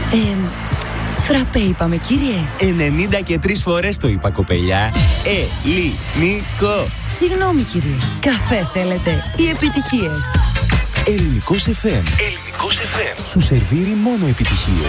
Φραπέ είπαμε, κύριε. 93 φορές το είπα, κοπελιά. Ελληνικό. Συγγνώμη, κύριε. Καφέ θέλετε ή επιτυχίες? Ελληνικός FM. Σου σερβίρει μόνο επιτυχίες.